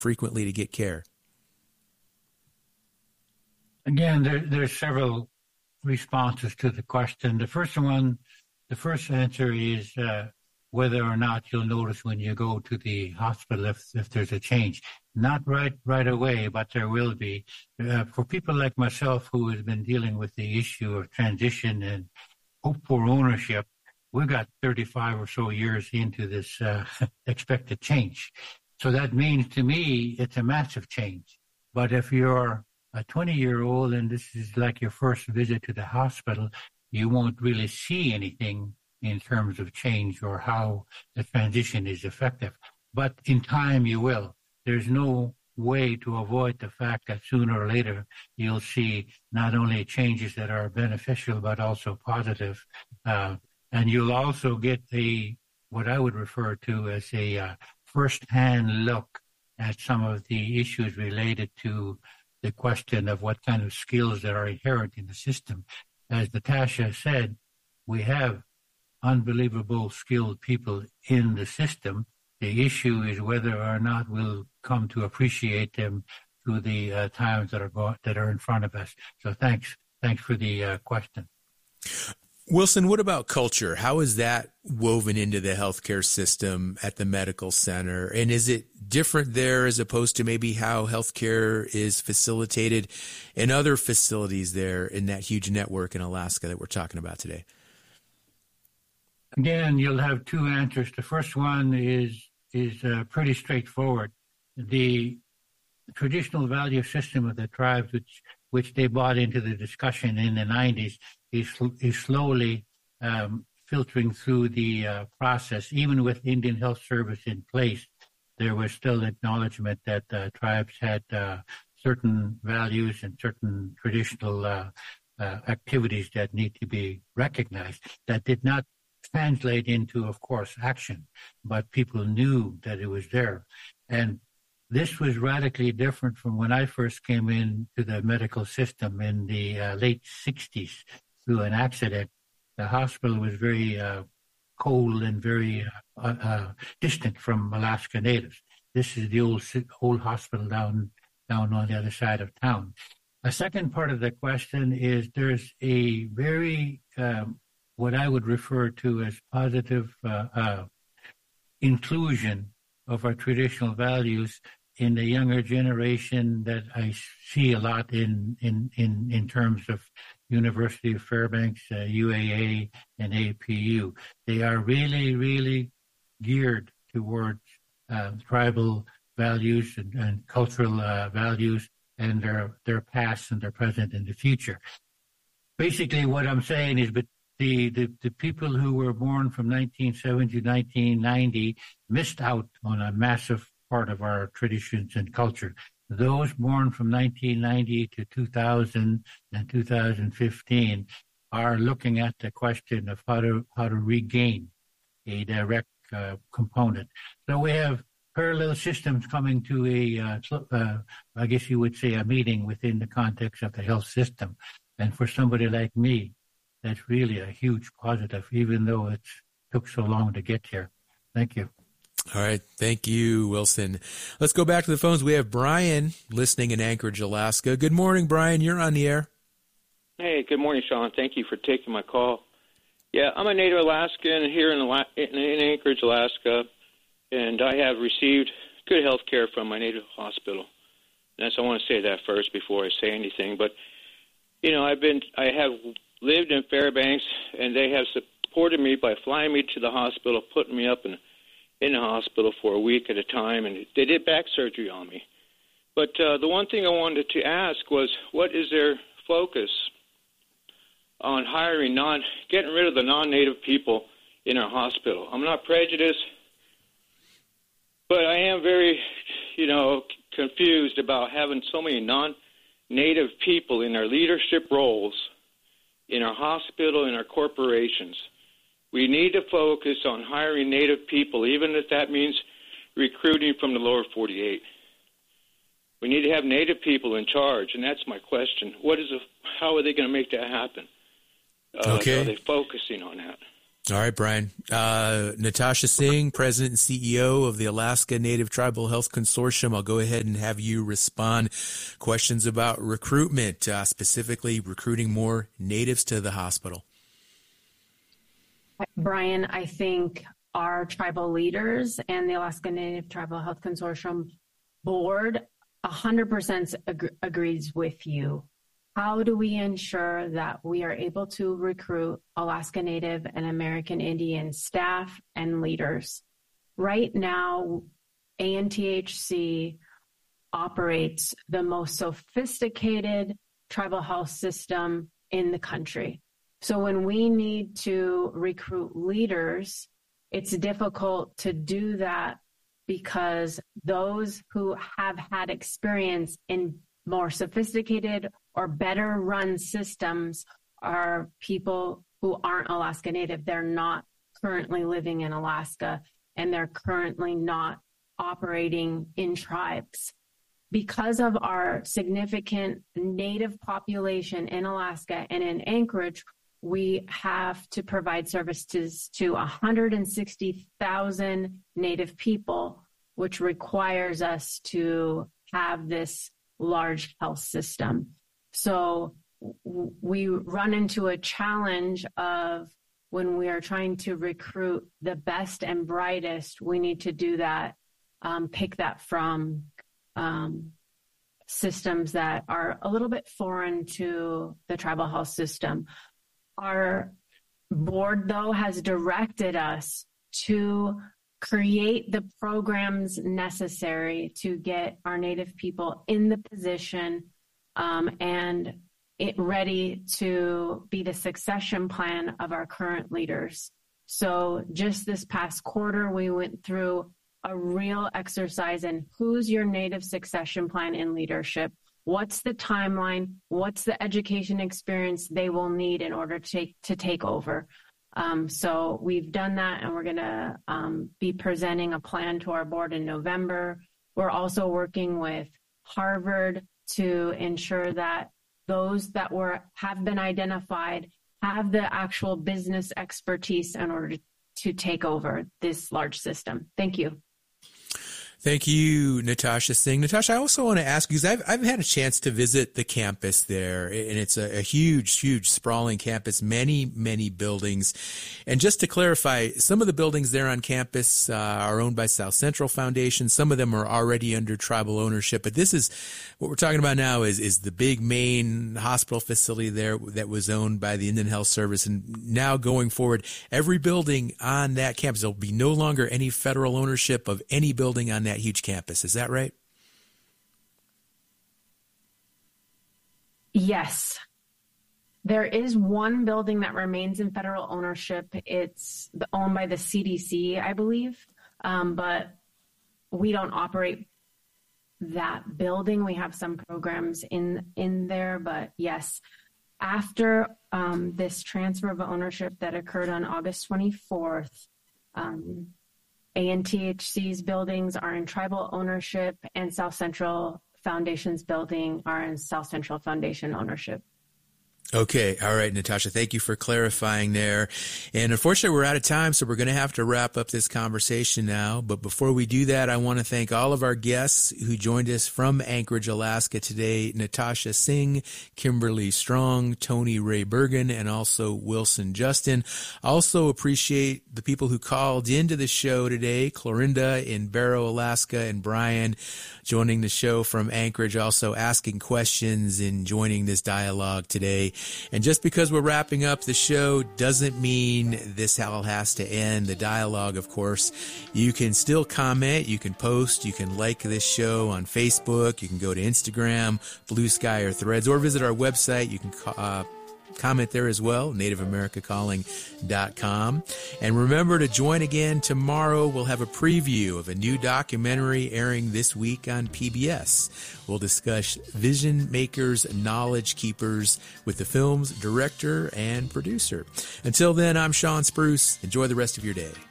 frequently to get care? Again, there's several responses to the question. The first answer is whether or not you'll notice when you go to the hospital if there's a change. Not right away, but there will be. For people like myself who has been dealing with the issue of transition and hope for ownership, we've got 35 or so years into this expected change. So that means to me it's a massive change. But if you're a 20-year-old and this is like your first visit to the hospital, you won't really see anything in terms of change or how the transition is effective. But in time you will. There's no way to avoid the fact that sooner or later you'll see not only changes that are beneficial but also positive. And you'll also get what I would refer to as a first-hand look at some of the issues related to the question of what kind of skills that are inherent in the system. As Natasha said, we have unbelievable skilled people in the system. The issue is whether or not we'll come to appreciate them through the times that are in front of us. So thanks for the question. Wilson, what about culture? How is that woven into the healthcare system at the medical center? And is it different there as opposed to maybe how healthcare is facilitated in other facilities there in that huge network in Alaska that we're talking about today? Again, you'll have two answers. The first one is pretty straightforward. The traditional value system of the tribes, which they brought into the discussion in the 90s, is slowly filtering through the process. Even with Indian Health Service in place, there was still acknowledgement that tribes had certain values and certain traditional activities that need to be recognized. That did not translate into, of course, action, but people knew that it was there. And this was radically different from when I first came into the medical system in the late 60s through an accident. The hospital was very cold and very distant from Alaska natives. This is the old hospital down on the other side of town. A second part of the question is there's a very what I would refer to as positive inclusion of our traditional values in the younger generation that I see a lot in terms of University of Fairbanks, UAA, and APU. They are really, really geared towards tribal values and cultural values and their past and their present and the future. Basically, what I'm saying is, but the people who were born from 1970 to 1990 missed out on a massive part of our traditions and culture. Those born from 1990 to 2000 and 2015 are looking at the question of how to regain a direct component. So we have parallel systems coming to I guess you would say, a meeting within the context of the health system. And for somebody like me, that's really a huge positive, even though it took so long to get here. Thank you. All right. Thank you, Wilson. Let's go back to the phones. We have Brian listening in Anchorage, Alaska. Good morning, Brian. You're on the air. Hey, good morning, Sean. Thank you for taking my call. Yeah, I'm a native Alaskan here in Anchorage, Alaska, and I have received good health care from my native hospital. And so I want to say that first before I say anything. But, you know, I have lived in Fairbanks, and they have supported me by flying me to the hospital, putting me up in the hospital for a week at a time, and they did back surgery on me. But the one thing I wanted to ask was, what is their focus on getting rid of the non-native people in our hospital? I'm not prejudiced, but I am very, confused about having so many non-native people in our leadership roles in our hospital, in our corporations. We need to focus on hiring native people, even if that means recruiting from the lower 48. We need to have native people in charge, and that's my question. How are they going to make that happen? Okay. Are they focusing on that? All right, Brian. Natasha Singh, President and CEO of the Alaska Native Tribal Health Consortium. I'll go ahead and have you respond. Questions about recruitment, specifically recruiting more natives to the hospital. Brian, I think our tribal leaders and the Alaska Native Tribal Health Consortium board 100% agrees with you. How do we ensure that we are able to recruit Alaska Native and American Indian staff and leaders? Right now, ANTHC operates the most sophisticated tribal health system in the country. So when we need to recruit leaders, it's difficult to do that because those who have had experience in more sophisticated or better run systems are people who aren't Alaska Native. They're not currently living in Alaska, and they're currently not operating in tribes. Because of our significant Native population in Alaska and in Anchorage, we have to provide services to 160,000 Native people, which requires us to have this large health system. So we run into a challenge of when we are trying to recruit the best and brightest, we need to do that, pick that from systems that are a little bit foreign to the tribal health system. Our board, though, has directed us to create the programs necessary to get our Native people in the position and it ready to be the succession plan of our current leaders. So just this past quarter, we went through a real exercise in who's your Native succession plan in leadership. What's the timeline? What's the education experience they will need in order to take over? So we've done that, and we're going to be presenting a plan to our board in November. We're also working with Harvard to ensure that those that have been identified have the actual business expertise in order to take over this large system. Thank you. Thank you, Natasha Singh. Natasha, I also want to ask you, because I've had a chance to visit the campus there, and it's a huge, sprawling campus, many buildings. And just to clarify, some of the buildings there on campus are owned by South Central Foundation. Some of them are already under tribal ownership. But this is what we're talking about now is the big main hospital facility there that was owned by the Indian Health Service. And now going forward, every building on that campus, there'll be no longer any federal ownership of any building on that huge campus. Is that right? Yes. There is one building that remains in federal ownership. It's owned by the CDC, I believe, but we don't operate that building. We have some programs in there, but yes, after this transfer of ownership that occurred on August 24th, ANTHC's buildings are in tribal ownership, and South Central Foundation's building are in South Central Foundation ownership. Okay. All right, Natasha, thank you for clarifying there. And unfortunately, we're out of time, so we're going to have to wrap up this conversation now. But before we do that, I want to thank all of our guests who joined us from Anchorage, Alaska today: Natasha Singh, Kimberly Strong, Tony Ray Bergen, and also Wilson Justin. Also appreciate the people who called into the show today: Clorinda in Barrow, Alaska, and Brian joining the show from Anchorage, also asking questions and joining this dialogue today. And just because we're wrapping up the show doesn't mean this all has to end. The dialogue, of course, you can still comment, you can post, you can like this show on Facebook, you can go to Instagram, Blue Sky, or Threads, or visit our website. You can comment there as well, nativeamericacalling.com. And remember to join again tomorrow. We'll have a preview of a new documentary airing this week on PBS. We'll discuss Vision Makers, Knowledge Keepers with the film's director and producer. Until then, I'm Sean Spruce. Enjoy the rest of your day.